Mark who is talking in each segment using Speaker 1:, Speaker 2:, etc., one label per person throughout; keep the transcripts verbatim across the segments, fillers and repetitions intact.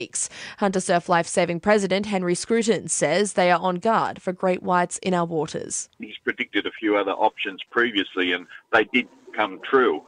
Speaker 1: Hunter Surf Lifesaving President Henry Scruton says they are on guard for great whites in our waters.
Speaker 2: He's predicted a few other options previously and they did come true.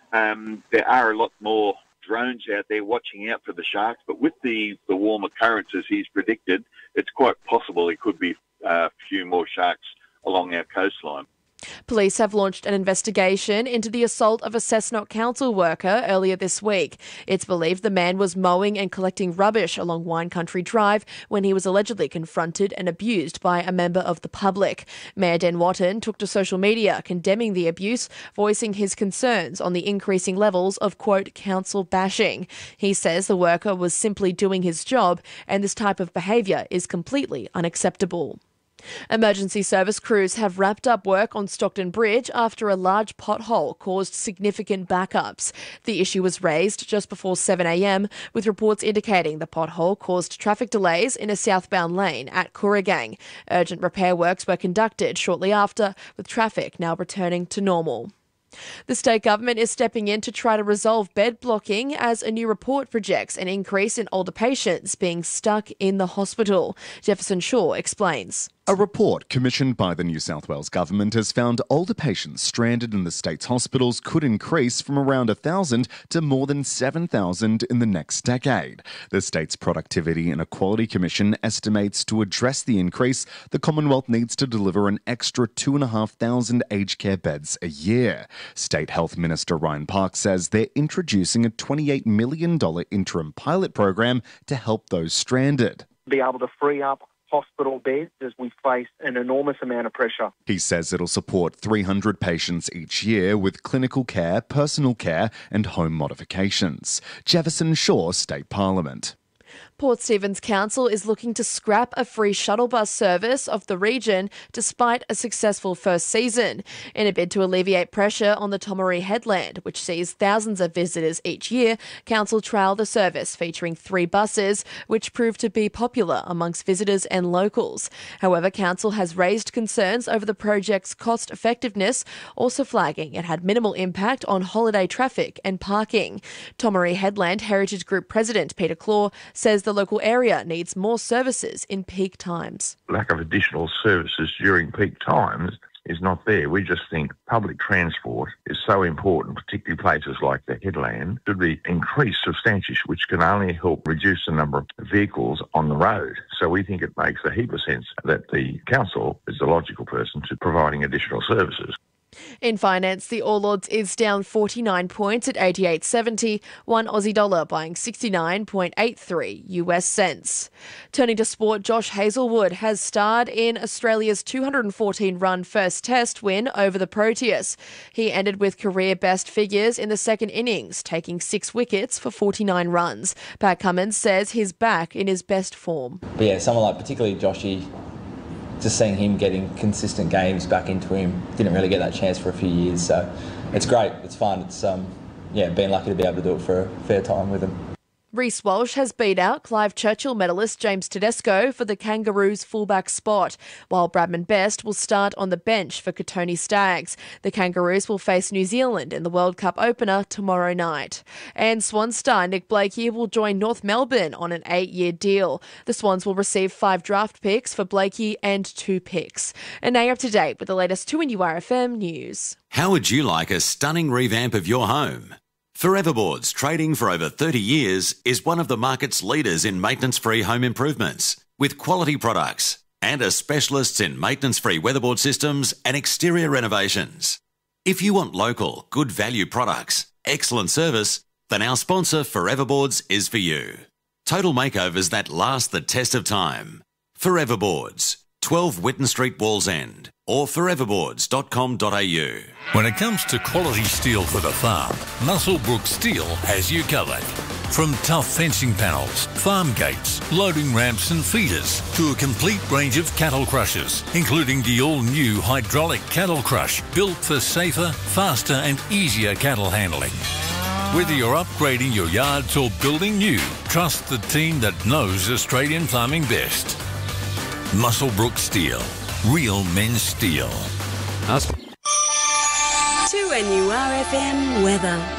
Speaker 2: Um, there are a lot more drones out there watching out for the sharks, but with the, the warmer currents as he's predicted, it's quite possible there could be a few more sharks along our coastline.
Speaker 1: Police have launched an investigation into the assault of a Cessnock Council worker earlier this week. It's believed the man was mowing and collecting rubbish along Wine Country Drive when he was allegedly confronted and abused by a member of the public. Mayor Den Watton took to social media condemning the abuse, voicing his concerns on the increasing levels of, quote, council bashing. He says the worker was simply doing his job and this type of behaviour is completely unacceptable. Emergency service crews have wrapped up work on Stockton Bridge after a large pothole caused significant backups. The issue was raised just before seven a m, with reports indicating the pothole caused traffic delays in a southbound lane at Kooragang. Urgent repair works were conducted shortly after, with traffic now returning to normal. The state government is stepping in to try to resolve bed blocking as a new report projects an increase in older patients being stuck in the hospital. Jefferson Shaw explains.
Speaker 3: A report commissioned by the New South Wales government has found older patients stranded in the state's hospitals could increase from around one thousand to more than seven thousand in the next decade. The state's Productivity and Equality Commission estimates to address the increase, the Commonwealth needs to deliver an extra two thousand five hundred aged care beds a year. State Health Minister Ryan Park says they're introducing a twenty-eight million dollars interim pilot program to help those stranded.
Speaker 4: Be able to free up hospital beds as we face an enormous amount of pressure.
Speaker 3: He says it'll support three hundred patients each year with clinical care, personal care and home modifications. Jefferson Shaw, State Parliament.
Speaker 1: Port Stephens Council is looking to scrap a free shuttle bus service of the region despite a successful first season, in a bid to alleviate pressure on the Tomaree headland, which sees thousands of visitors each year. Council trialled the service featuring three buses, which proved to be popular amongst visitors and locals. However, Council has raised concerns over the project's cost effectiveness, also flagging it had minimal impact on holiday traffic and parking. Tomaree Headland Heritage Group President Peter Claw says the local area needs more services in peak times.
Speaker 5: Lack of additional services during peak times is not there. We just think public transport is so important, particularly places like the headland, should be increased substantially, which can only help reduce the number of vehicles on the road. So we think it makes a heap of sense that the council is the logical person to providing additional services.
Speaker 1: In finance, the All Ords is down forty-nine points at eighty-eight seventy, one Aussie dollar buying sixty-nine point eight three U S cents. Turning to sport, Josh Hazlewood has starred in Australia's two hundred fourteen run first test win over the Proteus. He ended with career best figures in the second innings, taking six wickets for forty-nine runs. Pat Cummins says he's back in his best form.
Speaker 6: But yeah, someone like particularly Joshy, just seeing him getting consistent games back into him, didn't really get that chance for a few years, so it's great, it's fun, it's um, yeah, been lucky to be able to do it for a fair time with him.
Speaker 1: Reece Walsh has beat out Clive Churchill medalist James Tedesco for the Kangaroos fullback spot, while Bradman Best will start on the bench for Katoni Staggs. The Kangaroos will face New Zealand in the World Cup opener tomorrow night. And Swan star Nick Blakey will join North Melbourne on an eight-year deal. The Swans will receive five draft picks for Blakey and two picks. And now you're up to date with the latest two N U R F M news.
Speaker 7: How would you like a stunning revamp of your home? Foreverboards, trading for over thirty years, is one of the market's leaders in maintenance-free home improvements, with quality products and are specialists in maintenance-free weatherboard systems and exterior renovations. If you want local, good value products, excellent service, then our sponsor Foreverboards is for you. Total makeovers that last the test of time. Foreverboards, twelve Whitten Street, Wallsend, or foreverboards dot com dot a u.
Speaker 8: When it comes to quality steel for the farm, Muswellbrook Steel has you covered. From tough fencing panels, farm gates, loading ramps and feeders, to a complete range of cattle crushers, including the all-new hydraulic cattle crush, built for safer, faster and easier cattle handling. Whether you're upgrading your yards or building new, trust the team that knows Australian farming best. Muswellbrook Steel. Real men's steel.
Speaker 9: two N U R F M weather.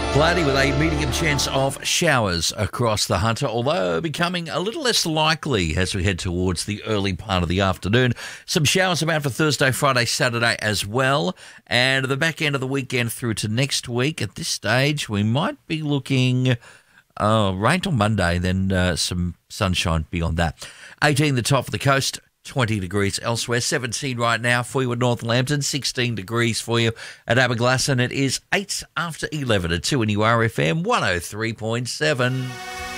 Speaker 9: Cloudy with a medium chance of showers across the Hunter, although becoming a little less likely as we head towards the early part of the afternoon. Some showers about for Thursday, Friday, Saturday as well. And the back end of the weekend through to next week. At this stage, we might be looking uh, rain on Monday, then uh, some sunshine beyond that. eighteen the top of the coast. twenty degrees elsewhere, seventeen right now for you at North Lambton, sixteen degrees for you at Aberglasslyn. It is eight after eleven at two N U R F M one oh three point seven.